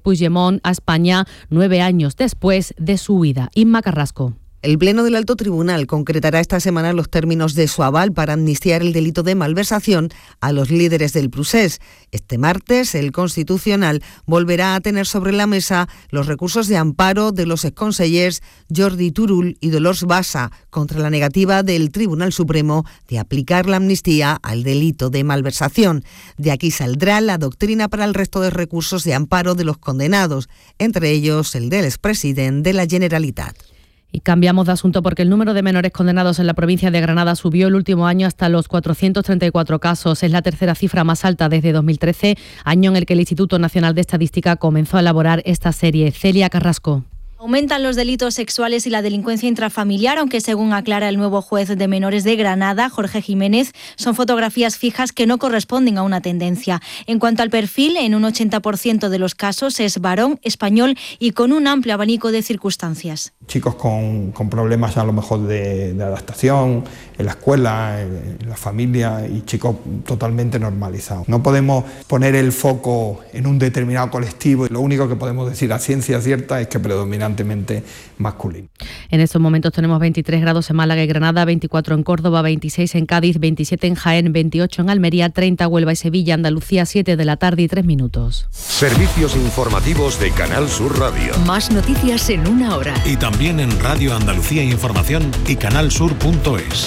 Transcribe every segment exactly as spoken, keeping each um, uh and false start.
Puigdemont a España nueve años después de su huida. Inma Carrasco. El Pleno del Alto Tribunal concretará esta semana los términos de su aval para amnistiar el delito de malversación a los líderes del Procés. Este martes, el Constitucional volverá a tener sobre la mesa los recursos de amparo de los exconsellers Jordi Turull y Dolors Bassa contra la negativa del Tribunal Supremo de aplicar la amnistía al delito de malversación. De aquí saldrá la doctrina para el resto de recursos de amparo de los condenados, entre ellos el del expresidente de la Generalitat. Y cambiamos de asunto porque el número de menores condenados en la provincia de Granada subió el último año hasta los cuatrocientos treinta y cuatro casos. Es la tercera cifra más alta desde dos mil trece, año en el que el Instituto Nacional de Estadística comenzó a elaborar esta serie. Celia Carrasco. Aumentan los delitos sexuales y la delincuencia intrafamiliar, aunque según aclara el nuevo juez de menores de Granada, Jorge Jiménez, son fotografías fijas que no corresponden a una tendencia. En cuanto al perfil, en un ochenta por ciento de los casos es varón, español y con un amplio abanico de circunstancias. Chicos con, con problemas a lo mejor de, de adaptación, en la escuela, en, en la familia, y chicos totalmente normalizados. No podemos poner el foco en un determinado colectivo. Lo único que podemos decir a ciencia cierta es que predominan masculino. En estos momentos tenemos veintitrés grados en Málaga y Granada, veinticuatro en Córdoba, veintiséis en Cádiz, veintisiete en Jaén, veintiocho en Almería, treinta Huelva y Sevilla, Andalucía, siete de la tarde y tres minutos. Servicios informativos de Canal Sur Radio. Más noticias en una hora. Y también en Radio Andalucía Información y canalsur punto es.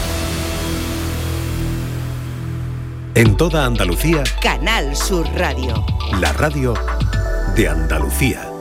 En toda Andalucía, Canal Sur Radio. La radio de Andalucía.